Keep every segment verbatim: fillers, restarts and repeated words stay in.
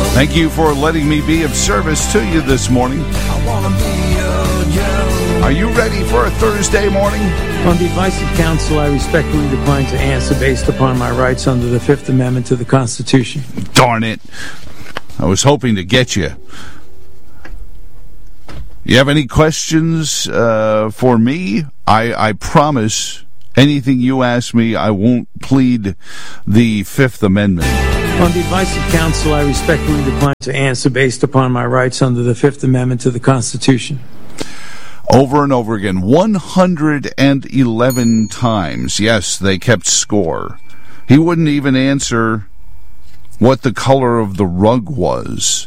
Thank you for letting me be of service to you this morning. Are you ready for a Thursday morning? On the advice of counsel, I respectfully decline to answer based upon my rights under the Fifth Amendment to the Constitution. Darn it. I was hoping to get you. You have any questions uh, for me? I, I promise anything you ask me, I won't plead the Fifth Amendment. On the advice of counsel, I respectfully decline to answer based upon my rights under the Fifth Amendment to the Constitution. Over and over again, one hundred eleven times, yes, they kept score. He wouldn't even answer what the color of the rug was.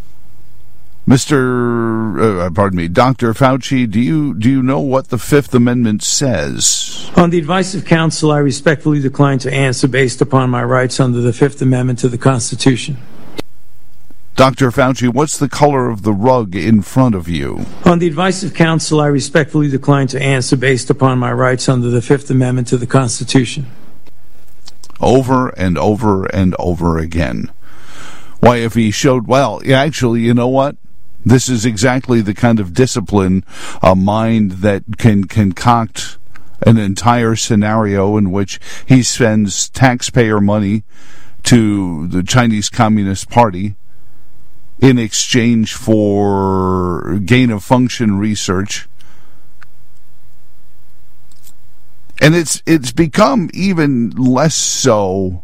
Mister Uh, pardon me, Doctor Fauci, do you do you know what the Fifth Amendment says? On the advice of counsel, I respectfully decline to answer based upon my rights under the Fifth Amendment to the Constitution. Doctor Fauci, what's the color of the rug in front of you? On the advice of counsel, I respectfully decline to answer based upon my rights under the Fifth Amendment to the Constitution. Over and over and over again. Why, if he showed, well, actually, you know what? This is exactly the kind of discipline, a mind that can concoct an entire scenario in which he spends taxpayer money to the Chinese Communist Party in exchange for gain-of-function research. And it's it's become even less so.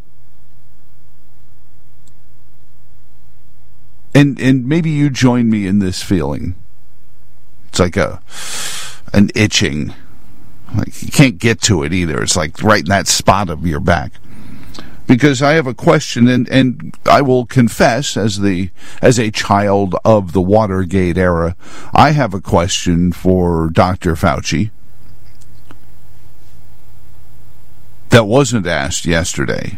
And and maybe you join me in this feeling. It's like a an itching. Like you can't get to it either. It's like right in that spot of your back. Because I have a question, and, and I will confess, as the as a child of the Watergate era, I have a question for Doctor Fauci that wasn't asked yesterday.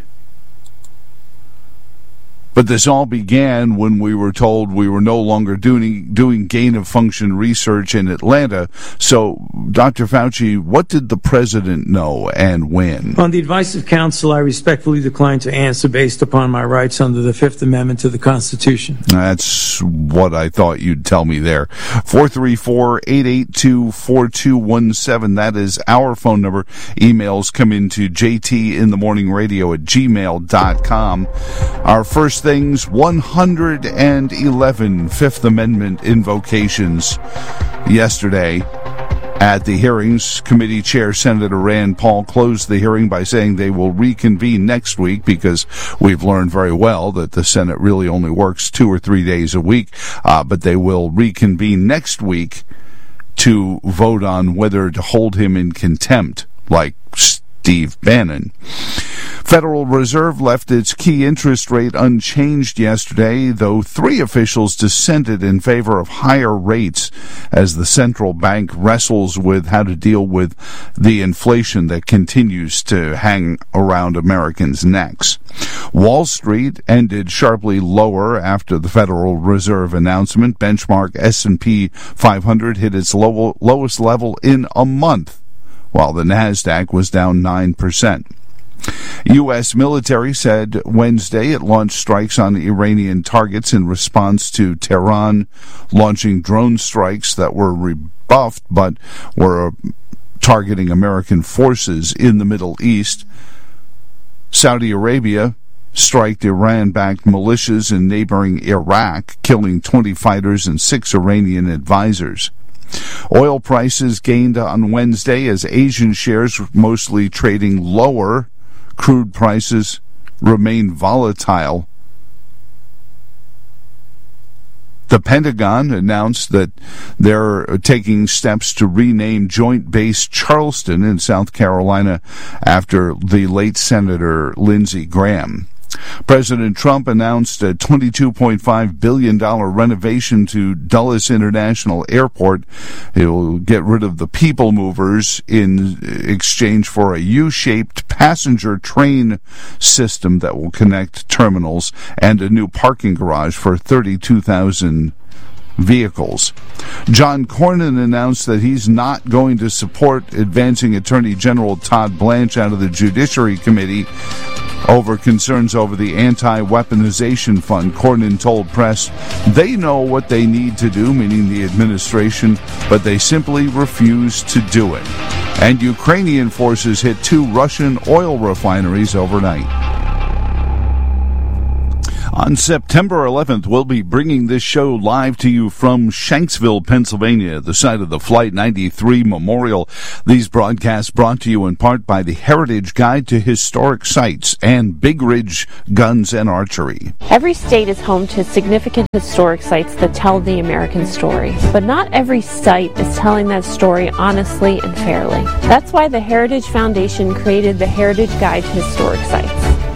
But this all began when we were told we were no longer doing doing gain-of-function research in Atlanta. So, Doctor Fauci, what did the president know and when? On the advice of counsel, I respectfully decline to answer based upon my rights under the Fifth Amendment to the Constitution. That's what I thought you'd tell me there. four three four, eight eight two, four two one seven. That is our phone number. Emails come into j t in the morning radio at gmail dot com. Our first things, one hundred eleven Fifth Amendment invocations yesterday at the hearings. Committee Chair Senator Rand Paul closed the hearing by saying they will reconvene next week because we've learned very well that the Senate really only works two or three days a week, uh, but they will reconvene next week to vote on whether to hold him in contempt, like Steve Bannon. Federal Reserve left its key interest rate unchanged yesterday, though three officials dissented in favor of higher rates as the central bank wrestles with how to deal with the inflation that continues to hang around Americans' necks. Wall Street ended sharply lower after the Federal Reserve announcement. Benchmark S and P five hundred hit its low, lowest level in a month, while the NASDAQ was down nine percent. U S military said Wednesday it launched strikes on Iranian targets in response to Tehran launching drone strikes that were rebuffed but were targeting American forces in the Middle East. Saudi Arabia striked Iran-backed militias in neighboring Iraq, killing twenty fighters and six Iranian advisors. Oil prices gained on Wednesday as Asian shares were mostly trading lower. Crude prices remain volatile. The Pentagon announced that they're taking steps to rename Joint Base Charleston in South Carolina after the late Senator Lindsey Graham. President Trump announced a twenty-two point five billion dollars renovation to Dulles International Airport. It will get rid of the people movers in exchange for a U-shaped passenger train system that will connect terminals and a new parking garage for thirty-two thousand vehicles. John Cornyn announced that he's not going to support advancing Attorney General Todd Blanche out of the Judiciary Committee Over concerns over the anti-weaponization fund, Cornyn told press they know what they need to do, meaning the administration, but they simply refuse to do it. And Ukrainian forces hit two Russian oil refineries overnight. On September eleventh, we'll be bringing this show live to you from Shanksville, Pennsylvania, the site of the Flight ninety-three Memorial. These broadcasts brought to you in part by the Heritage Guide to Historic Sites and Big Ridge Guns and Archery. Every state is home to significant historic sites that tell the American story, but not every site is telling that story honestly and fairly. That's why the Heritage Foundation created the Heritage Guide to Historic Sites.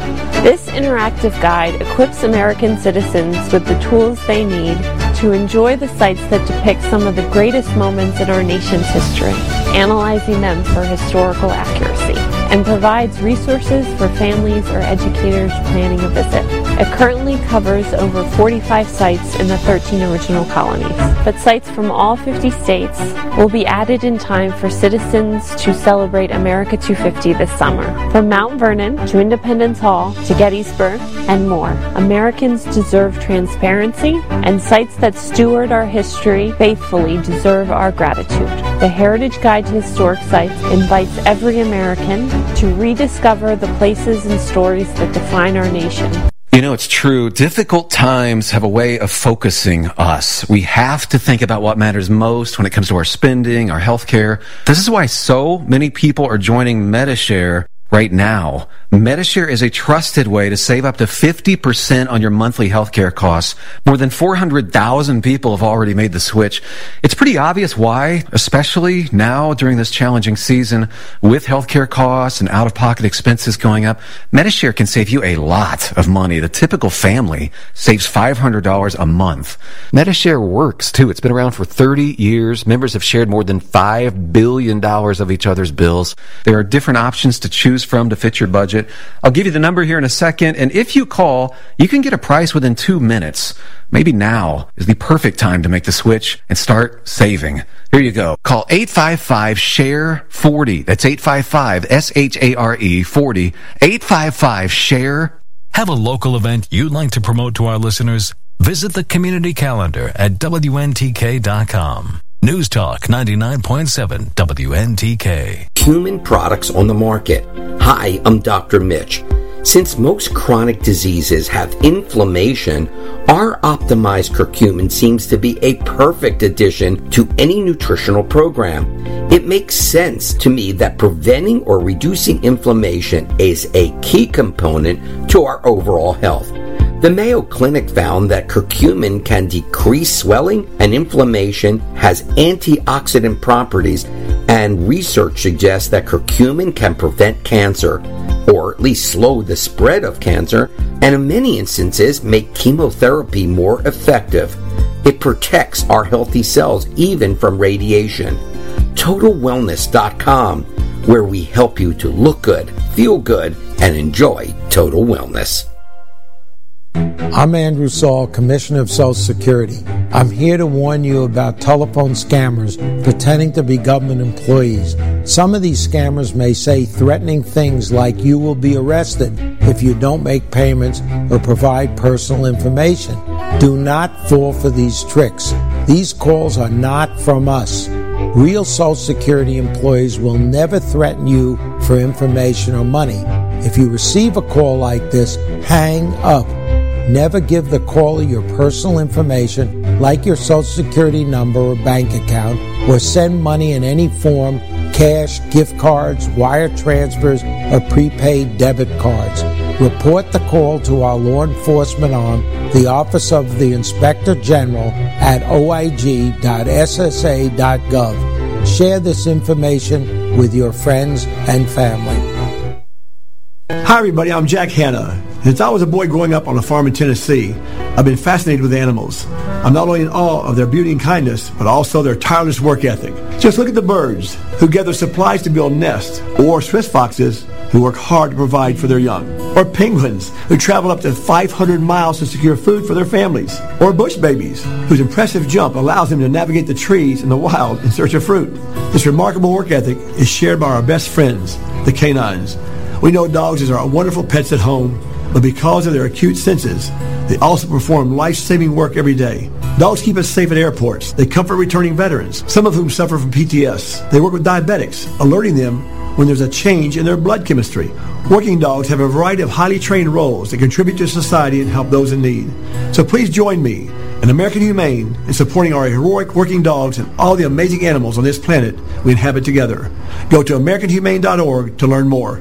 This interactive guide equips American citizens with the tools they need to enjoy the sites that depict some of the greatest moments in our nation's history, analyzing them for historical accuracy, and provides resources for families or educators planning a visit. It currently covers over forty-five sites in the thirteen original colonies, but sites from all fifty states will be added in time for citizens to celebrate America two fifty this summer. From Mount Vernon to Independence Hall to Gettysburg and more, Americans deserve transparency, and sites that steward our history faithfully deserve our gratitude. The Heritage Guide to Historic Sites invites every American to rediscover the places and stories that define our nation. You know, it's true. Difficult times have a way of focusing us. We have to think about what matters most when it comes to our spending, our health care. This is why so many people are joining Medi-Share right now. Medi-Share is a trusted way to save up to fifty percent on your monthly healthcare costs. More than four hundred thousand people have already made the switch. It's pretty obvious why, especially now during this challenging season with healthcare costs and out-of-pocket expenses going up. Medi-Share can save you a lot of money. The typical family saves five hundred dollars a month. Medi-Share works, too. It's been around for thirty years. Members have shared more than five billion dollars of each other's bills. There are different options to choose from to fit your budget. I'll give you the number here in a second, and if you call, you can get a price within two minutes. Maybe now is the perfect time to make the switch and start saving. Here you go. Call eight five five, S H A R E, forty. That's eight five five, S H A R E, forty. eight five five, S H A R E. Have a local event you'd like to promote to our listeners? Visit the community calendar at W N T K dot com. News Talk ninety-nine point seven W N T K. Human products on the market. Hi, I'm Doctor Mitch. Since most chronic diseases have inflammation, our optimized curcumin seems to be a perfect addition to any nutritional program. It makes sense to me that preventing or reducing inflammation is a key component to our overall health. The Mayo Clinic found that curcumin can decrease swelling and inflammation, has antioxidant properties, and research suggests that curcumin can prevent cancer, or at least slow the spread of cancer, and in many instances make chemotherapy more effective. It protects our healthy cells even from radiation. Total Wellness dot com, where we help you to look good, feel good, and enjoy total wellness. I'm Andrew Saul, Commissioner of Social Security. I'm here to warn you about telephone scammers pretending to be government employees. Some of these scammers may say threatening things like you will be arrested if you don't make payments or provide personal information. Do not fall for these tricks. These calls are not from us. Real Social Security employees will never threaten you for information or money. If you receive a call like this, hang up. Never give the caller your personal information, like your Social Security number or bank account, or send money in any form, cash, gift cards, wire transfers, or prepaid debit cards. Report the call to our law enforcement arm, the Office of the Inspector General, at O I G dot S S A dot gov. Share this information with your friends and family. Hi everybody, I'm Jack Hanna. Since I was a boy growing up on a farm in Tennessee, I've been fascinated with animals. I'm not only in awe of their beauty and kindness, but also their tireless work ethic. Just look at the birds who gather supplies to build nests, or Swiss foxes who work hard to provide for their young, or penguins who travel up to five hundred miles to secure food for their families, or bush babies whose impressive jump allows them to navigate the trees in the wild in search of fruit. This remarkable work ethic is shared by our best friends, the canines. We know dogs are wonderful pets at home, but because of their acute senses, they also perform life-saving work every day. Dogs keep us safe at airports. They comfort returning veterans, some of whom suffer from P T S. They work with diabetics, alerting them when there's a change in their blood chemistry. Working dogs have a variety of highly trained roles that contribute to society and help those in need. So please join me, an American Humane, in supporting our heroic working dogs and all the amazing animals on this planet we inhabit together. Go to american humane dot org to learn more.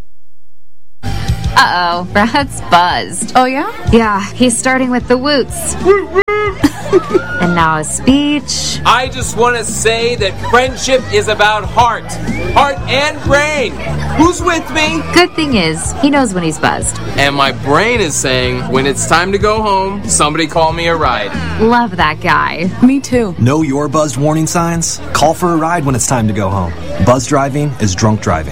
Uh-oh, Brad's buzzed. Oh, yeah? Yeah, he's starting with the woots. And now a speech. I just want to say that friendship is about heart. Heart and brain. Who's with me? Good thing is, he knows when he's buzzed. And my brain is saying, when it's time to go home, somebody call me a ride. Love that guy. Me too. Know your buzzed warning signs? Call for a ride when it's time to go home. Buzz driving is drunk driving.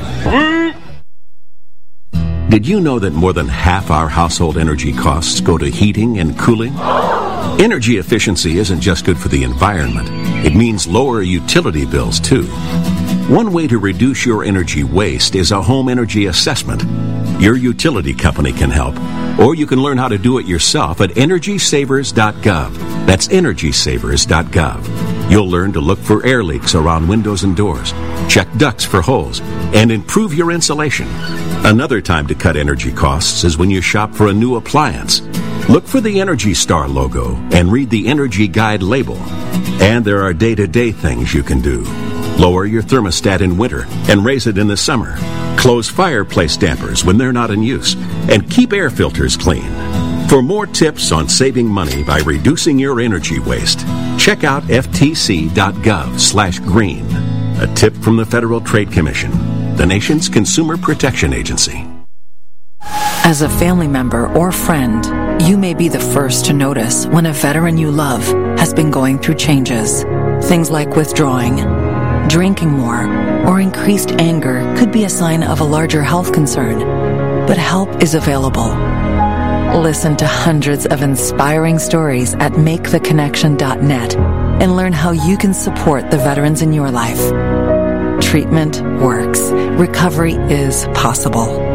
Did you know that more than half our household energy costs go to heating and cooling? Energy efficiency isn't just good for the environment. It means lower utility bills, too. One way to reduce your energy waste is a home energy assessment. Your utility company can help, or you can learn how to do it yourself at energy savers dot gov. That's energy savers dot gov. You'll learn to look for air leaks around windows and doors, check ducts for holes, and improve your insulation. Another time to cut energy costs is when you shop for a new appliance. Look for the Energy Star logo and read the Energy Guide label. And there are day-to-day things you can do. Lower your thermostat in winter and raise it in the summer. Close fireplace dampers when they're not in use. And keep air filters clean. For more tips on saving money by reducing your energy waste, check out f t c dot gov slash green. A tip from the Federal Trade Commission, the nation's consumer protection agency. As a family member or friend, you may be the first to notice when a veteran you love has been going through changes. Things like withdrawing, drinking more, or increased anger could be a sign of a larger health concern. But help is available. Listen to hundreds of inspiring stories at make the connection dot net and learn how you can support the veterans in your life. Treatment works. Recovery is possible.